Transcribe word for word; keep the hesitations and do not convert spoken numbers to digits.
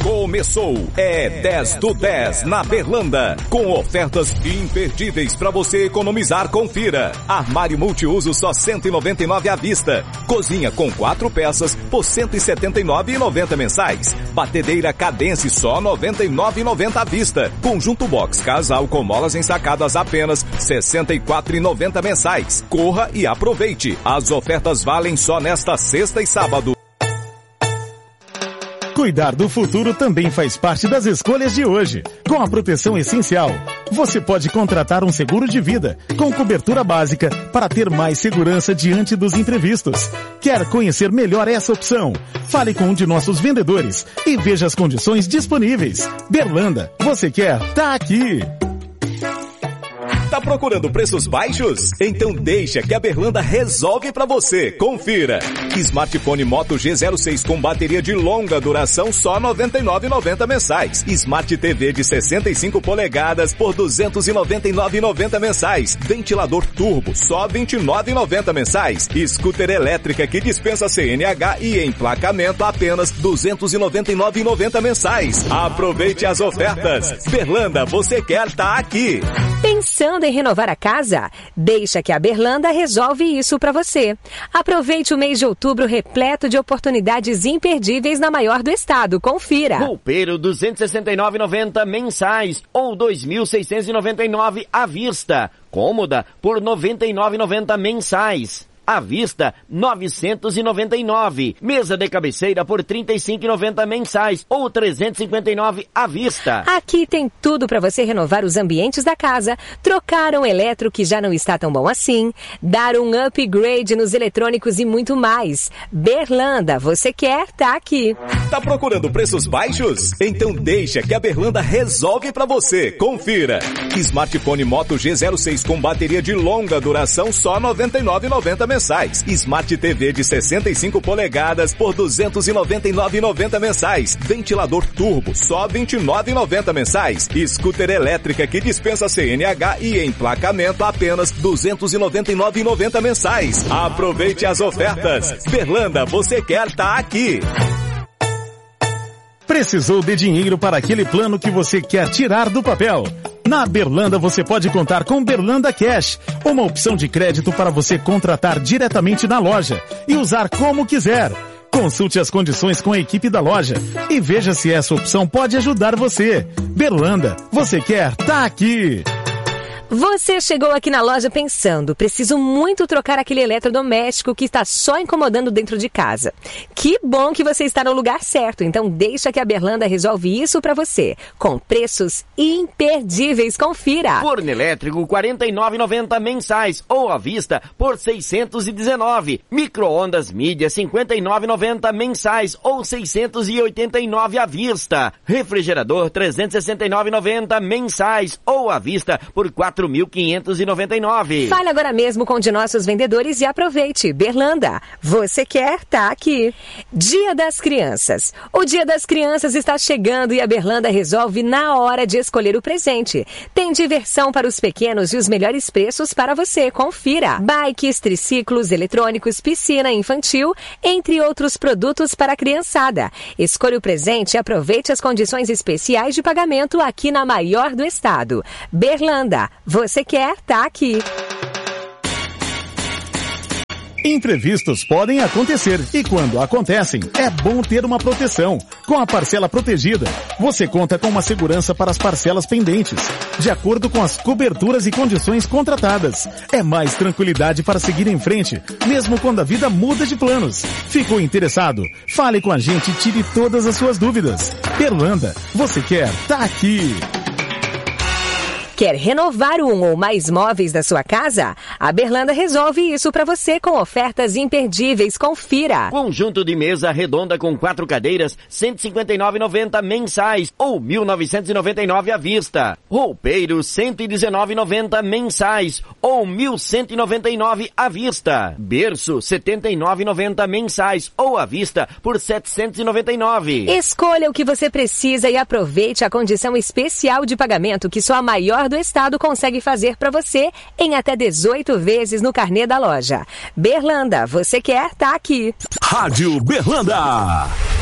Começou, é dez do dez na Berlanda, com ofertas imperdíveis para você economizar. Confira. Armário multiuso só cento e noventa e nove reais à vista. Cozinha com quatro peças por cento e setenta e nove reais e noventa centavos mensais. Batedeira Cadence só noventa e nove reais e noventa centavos à vista. Conjunto box casal com molas ensacadas apenas sessenta e quatro reais e noventa centavos mensais. Corra e aproveite. As ofertas valem só nesta sexta e sábado. Cuidar do futuro também faz parte das escolhas de hoje. Com a proteção essencial, você pode contratar um seguro de vida com cobertura básica para ter mais segurança diante dos imprevistos. Quer conhecer melhor essa opção? Fale com um de nossos vendedores e veja as condições disponíveis. Berlanda, você quer? Tá aqui! Tá procurando preços baixos? Então deixa que a Berlanda resolve pra você. Confira. Smartphone Moto G zero seis com bateria de longa duração só noventa e nove reais e noventa centavos mensais. Smart T V de sessenta e cinco polegadas por duzentos e noventa e nove reais e noventa centavos mensais. Ventilador turbo só vinte e nove reais e noventa centavos mensais. Scooter elétrica que dispensa C N H e emplacamento apenas duzentos e noventa e nove reais e noventa centavos mensais. Aproveite as ofertas. Berlanda, você quer tá aqui. Pensando em renovar a casa? Deixa que a Berlanda resolve isso para você. Aproveite o mês de outubro repleto de oportunidades imperdíveis na maior do estado. Confira. Roupeiro duzentos e sessenta e nove reais e noventa centavos mensais ou dois mil seiscentos e noventa e nove reais à vista. Cômoda por noventa e nove reais e noventa centavos mensais. À vista, novecentos e noventa e nove. Mesa de cabeceira por trinta e cinco reais e noventa centavos mensais ou trezentos e cinquenta e nove reais à vista. Aqui tem tudo para você renovar os ambientes da casa, trocar um eletro que já não está tão bom assim, dar um upgrade nos eletrônicos e muito mais. Berlanda, você quer? Tá aqui. Tá procurando preços baixos? Então deixa que a Berlanda resolve pra você. Confira. Smartphone Moto G zero seis com bateria de longa duração só noventa e nove reais e noventa centavos mensais. Smart T V de sessenta e cinco polegadas por duzentos e noventa e nove reais e noventa centavos mensais. Ventilador turbo só vinte e nove reais e noventa centavos mensais. Scooter elétrica que dispensa C N H e emplacamento apenas duzentos e noventa e nove reais e noventa centavos mensais. Aproveite as ofertas. Berlanda, você quer tá aqui. Precisou de dinheiro para aquele plano que você quer tirar do papel? Na Berlanda você pode contar com Berlanda Cash, uma opção de crédito para você contratar diretamente na loja e usar como quiser. Consulte as condições com a equipe da loja e veja se essa opção pode ajudar você. Berlanda, você quer? Tá aqui! Você chegou aqui na loja pensando, preciso muito trocar aquele eletrodoméstico que está só incomodando dentro de casa. Que bom que você está no lugar certo, então deixa que a Berlanda resolve isso para você, com preços imperdíveis. Confira. Forno elétrico quarenta e nove reais e noventa centavos mensais ou à vista por seiscentos e dezenove reais. Micro-ondas mídia cinquenta e nove reais e noventa centavos mensais ou seiscentos e oitenta e nove reais à vista. Refrigerador trezentos e sessenta e nove reais e noventa centavos mensais ou à vista por quatro mil quinhentos e noventa e nove reais. Fale agora mesmo com um de nossos vendedores e aproveite. Berlanda, você quer? Tá aqui. Dia das Crianças. O Dia das Crianças está chegando e a Berlanda resolve na hora de escolher o presente. Tem diversão para os pequenos e os melhores preços para você. Confira. Bikes, triciclos, eletrônicos, piscina infantil, entre outros produtos para a criançada. Escolha o presente e aproveite as condições especiais de pagamento aqui na maior do estado. Berlanda, você quer? Tá aqui. Imprevistos podem acontecer e quando acontecem, é bom ter uma proteção. Com a parcela protegida, você conta com uma segurança para as parcelas pendentes, de acordo com as coberturas e condições contratadas. É mais tranquilidade para seguir em frente, mesmo quando a vida muda de planos. Ficou interessado? Fale com a gente e tire todas as suas dúvidas. Berlanda, você quer? Tá aqui. Quer renovar um ou mais móveis da sua casa? A Berlanda resolve isso para você com ofertas imperdíveis. Confira. Conjunto de mesa redonda com quatro cadeiras, cento e cinquenta e nove reais e noventa centavos mensais ou mil novecentos e noventa e nove reais à vista. Roupeiro, cento e dezenove reais e noventa centavos mensais ou mil cento e noventa e nove reais à vista. Berço, setenta e nove reais e noventa centavos mensais ou à vista por setecentos e noventa e nove reais. Escolha o que você precisa e aproveite a condição especial de pagamento que só a maior do estado consegue fazer para você em até dezoito vezes no carnê da loja. Berlanda, você quer? Tá aqui. Rádio Berlanda.